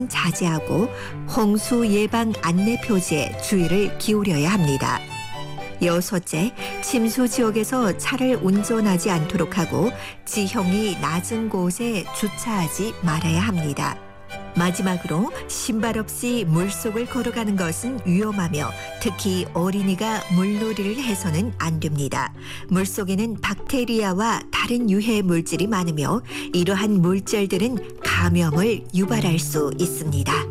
자제하고 홍수 예방 안내 표지에 주의를 기울여야 합니다. 여섯째, 침수 지역에서 차를 운전하지 않도록 하고 지형이 낮은 곳에 주차하지 말아야 합니다. 마지막으로 신발 없이 물속을 걸어가는 것은 위험하며 특히 어린이가 물놀이를 해서는 안 됩니다. 물속에는 박테리아와 다른 유해 물질이 많으며 이러한 물질들은 감염을 유발할 수 있습니다.